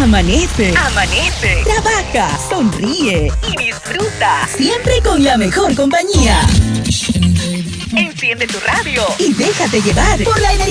Amanece. Amanece. Trabaja, sonríe Y disfruta. siempre con la mejor compañía. Enciende tu radio. Y déjate llevar por la energía.